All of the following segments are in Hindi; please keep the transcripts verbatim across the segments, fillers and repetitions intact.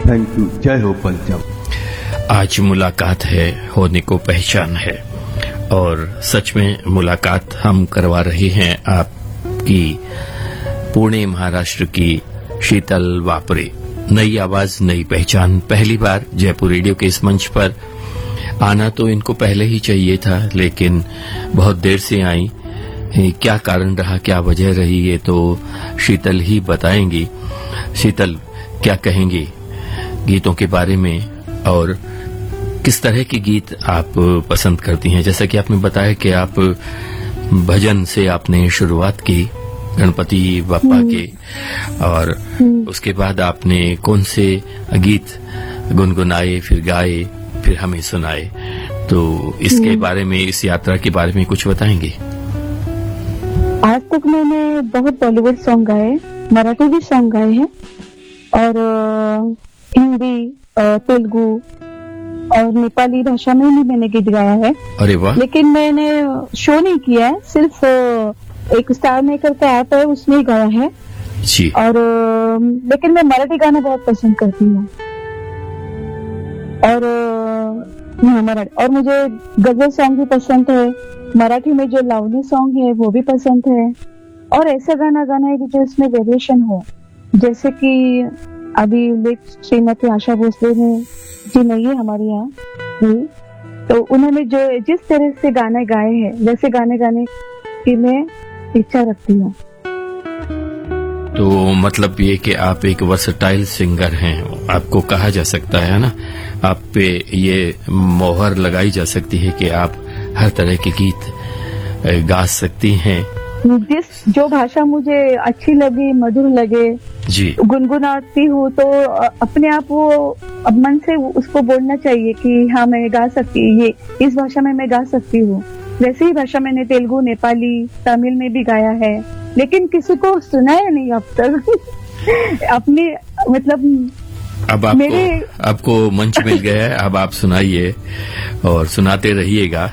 Thank you. जय हो पंचम। आज मुलाकात है, होने को पहचान है, और सच में मुलाकात हम करवा रहे हैं आपकी पुणे महाराष्ट्र की शीतल वापरे। नई आवाज, नई पहचान, पहली बार जयपुर रेडियो के इस मंच पर आना तो इनको पहले ही चाहिए था, लेकिन बहुत देर से आई। क्या कारण रहा, क्या वजह रही, ये तो शीतल ही बताएंगी। शीतल, क्या कहेंगी गीतों के बारे में, और किस तरह के गीत आप पसंद करती हैं? जैसा कि आपने बताया कि आप भजन से आपने शुरुआत की, गणपति बप्पा के, और उसके बाद आपने कौन से गीत गुनगुनाए, फिर गाए, फिर हमें सुनाए। तो इसके बारे में, इस यात्रा के बारे में कुछ बताएंगे? आज तक मैंने बहुत बॉलीवुड सॉन्ग गाए, मराठी भी सॉन्ग गाए हैं, और हिंदी, तेलुगु और नेपाली भाषा में भी मैंने गीत गाया है। अरे वाह। लेकिन मैंने शो नहीं किया है, सिर्फ एक स्टार मेकर का ऐप है, उसमें ही गाया है जी। और लेकिन मैं मराठी गाना बहुत पसंद करती हूँ, और हाँ मराठी, और मुझे गजल सॉन्ग भी पसंद है। मराठी में जो लावनी सॉन्ग है वो भी पसंद है, और ऐसा गाना गाना है जो इसमें वेरिएशन हो, जैसे कि अभी लेट श्रीमती आशा भोसले ने जी नहीं है हमारे यहाँ, तो उन्होंने जो जिस तरह से गाने गाए हैं वैसे गाने गाने की मैं इच्छा रखती हूँ। तो मतलब ये कि आप एक वर्सटाइल सिंगर हैं, आपको कहा जा सकता है ना, आप पे ये मोहर लगाई जा सकती है कि आप हर तरह के गीत गा सकती हैं। जिस जो भाषा मुझे अच्छी लगी, मधुर लगे जी, गुनगुनाती हूँ, तो अपने आप वो अब मन से उसको बोलना चाहिए कि हाँ मैं गा सकती, ये इस भाषा में मैं गा सकती हूँ। वैसे ही भाषा मैंने तेलुगु, नेपाली, तमिल में भी गाया है, लेकिन किसी को सुनाया नहीं अब तक। अपने मतलब अब आपको मेरे... आपको मंच मिल गया है, अब आप सुनाइए और सुनाते रहिएगा।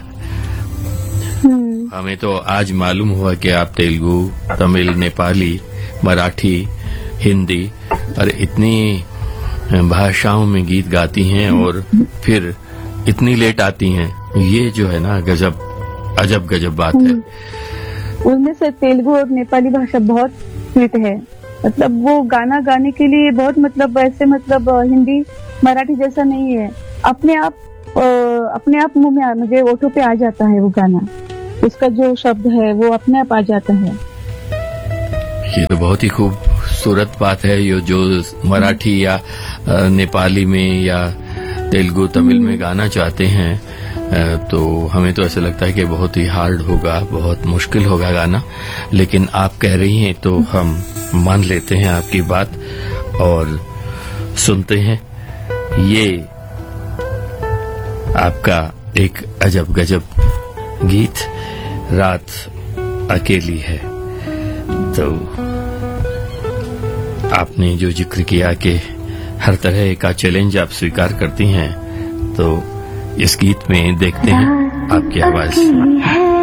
हमें तो आज मालूम हुआ कि आप तेलुगु, तमिल, नेपाली, मराठी, हिंदी और इतनी भाषाओं में गीत गाती हैं, और फिर इतनी लेट आती हैं। ये जो है ना गजब, अजब गजब बात है। उनमें से तेलुगु और नेपाली भाषा बहुत स्वीट है, मतलब वो गाना गाने के लिए बहुत, मतलब ऐसे मतलब हिंदी मराठी जैसा नहीं है, अपने आप अपने आप मुंह में, मुझे ओठों पे आ जाता है वो गाना, उसका जो शब्द है वो अपने आप आ जाता है। ये तो बहुत ही खूबसूरत बात है। ये जो मराठी या नेपाली में या तेलुगु, तमिल में गाना चाहते हैं, तो हमें तो ऐसा लगता है कि बहुत ही हार्ड होगा, बहुत मुश्किल होगा गाना, लेकिन आप कह रही हैं तो हम मान लेते हैं आपकी बात और सुनते हैं। ये आपका एक अजब गजब गीत, रात अकेली है। तो आपने जो जिक्र किया कि हर तरह का चैलेंज आप स्वीकार करती हैं, तो इस गीत में देखते हैं आपकी आवाज।